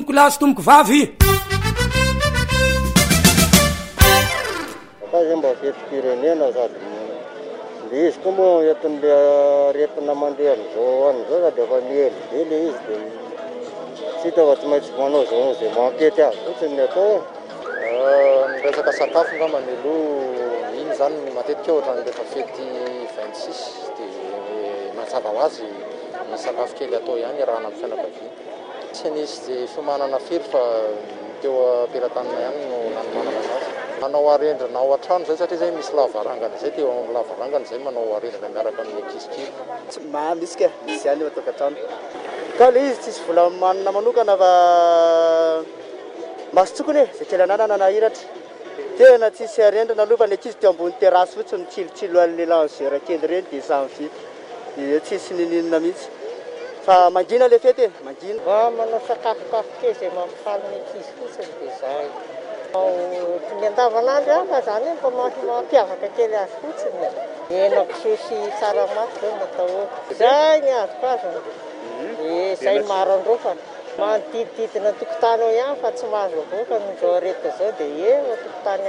tomboko lahy sy tomboko vavy. Fa mba fetim-pirenena sady izy koa moa entin'le aretina mandeha amin'izao an'izao dia efa mihelibely izy dia tsy hita fa tsy maintsy manao zao izay mankety azy fotsiny ny atao. Ny resaka sakafo ngamba ny aloha iny zany matetika ohatran'ny rehefa fety 26 dia mazava ho azy ny sakafo kely atao ihany raha amin'ny fianakaviana. Tsy nisy izay fiomanana firy fa teo am-pelatanana ihany no nanomanana anazy. Manao arendrina ao an-trano zay satria zay misy lavarangana zay, teo amin'ny lavarangana zay manao arendrina miaraka amin'ny ankizy. Tsy misy ka misy ihany ao tokantrano. Ka le izy tsisy vola manana manokana fa masotsokony zay kely ananana nahiratra. Tena tsisy arendrina aloha fa ny ankizy teo ambony terasy fotsiny tsilotsilo an'le langera kely reny dia samy vita. Dia tsisy nininona mihitsy. Fa mangina le fety e, mangina. Manao sakafokafo kely izay mampifaly ny ankizy fotsiny dia izay. Ny andavanandro fa zany mba mampiavaka kely azy fotsiny. Henakisoa sy tsaramaso zao natao. Izay ny azoko azy. Izay maro androfana. Manodidididina tokotany ao ihany fa tsy mahazo avoaka n'izao aretina izao dia eo tokotany.